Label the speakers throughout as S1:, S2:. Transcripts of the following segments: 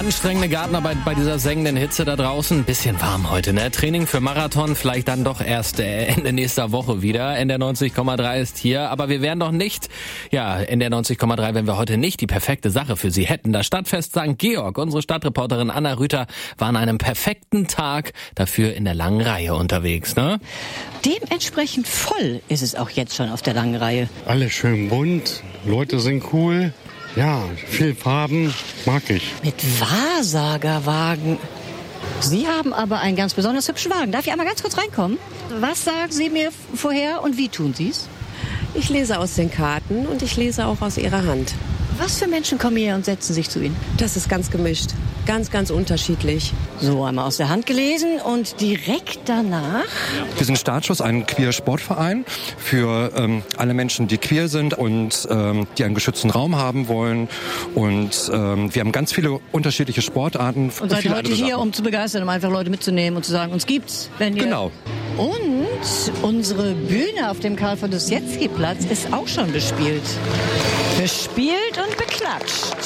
S1: Anstrengende Gartenarbeit bei dieser sengenden Hitze da draußen. Ein bisschen warm heute, ne? Training für Marathon vielleicht dann doch erst Ende nächster Woche wieder. NDR 90,3 ist hier. Aber wir wären doch nicht, NDR 90,3, wenn wir heute nicht die perfekte Sache für Sie hätten. Das Stadtfest St. Georg, unsere Stadtreporterin Anna Rüther, war an einem perfekten Tag dafür in der langen Reihe unterwegs, ne?
S2: Dementsprechend voll ist es auch jetzt schon auf der langen Reihe.
S3: Alles schön bunt, Leute sind cool. Ja, viel Farben, mag ich.
S2: Mit Wahrsagerwagen. Sie haben aber einen ganz besonders hübschen Wagen. Darf ich einmal ganz kurz reinkommen? Was sagen Sie mir vorher und wie tun Sie es?
S4: Ich lese aus den Karten und ich lese auch aus Ihrer Hand.
S2: Was für Menschen kommen hier und setzen sich zu Ihnen?
S4: Das ist ganz gemischt. Ganz, ganz unterschiedlich.
S2: So, einmal aus der Hand gelesen und direkt danach?
S5: Wir sind Startschuss, ein Queer-Sportverein für alle Menschen, die queer sind und die einen geschützten Raum haben wollen. Und wir haben ganz viele unterschiedliche Sportarten.
S2: Und seid heute hier, um zu begeistern, um einfach Leute mitzunehmen und zu sagen, uns gibt's. Wenn ihr
S5: Genau.
S2: Und unsere Bühne auf dem Karl-von-Ossietzky-Platz ist auch schon bespielt. Bespielt und beklatscht.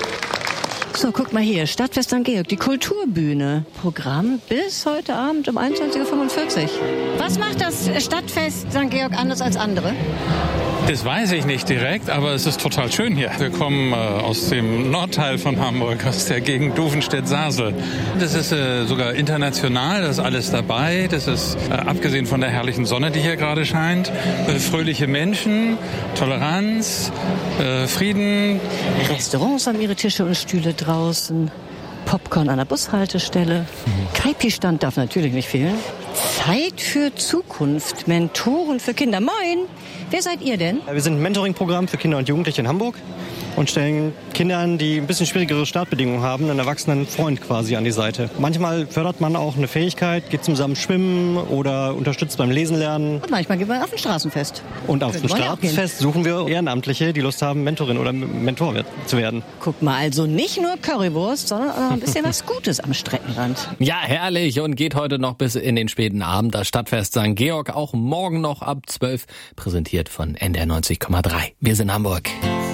S2: So, guck mal hier, Stadtfest St. Georg, die Kulturbühne. Programm bis heute Abend um 21:45 Uhr. Was macht das Stadtfest St. Georg anders als andere?
S6: Das weiß ich nicht direkt, aber es ist total schön hier. Wir kommen aus dem Nordteil von Hamburg, aus der Gegend Duvenstedt-Sasel. Das ist sogar international, das ist alles dabei. Das ist, abgesehen von der herrlichen Sonne, die hier gerade scheint, fröhliche Menschen, Toleranz, Frieden.
S2: Restaurants haben ihre Tische und Stühle draußen. Popcorn an der Bushaltestelle. Kaipi-Stand darf natürlich nicht fehlen. Zeit für Zukunft. Mentoren für Kinder. Moin! Wer seid ihr denn?
S7: Wir sind ein Mentoring-Programm für Kinder und Jugendliche in Hamburg und stellen Kindern, die ein bisschen schwierigere Startbedingungen haben, einen erwachsenen Freund quasi an die Seite. Manchmal fördert man auch eine Fähigkeit, geht zusammen schwimmen oder unterstützt beim Lesen lernen.
S2: Und manchmal gehen wir auf ein Straßenfest.
S7: Und auf dem Straßenfest suchen wir Ehrenamtliche, die Lust haben, Mentorin oder Mentor zu werden.
S2: Guck mal, also nicht nur Currywurst, sondern auch noch ein bisschen was Gutes am Streckenrand.
S1: Ja, herrlich und geht heute noch bis in den späten Abend. Das Stadtfest St. Georg auch morgen noch ab 12, präsentiert von NDR 90,3. Wir sind Hamburg.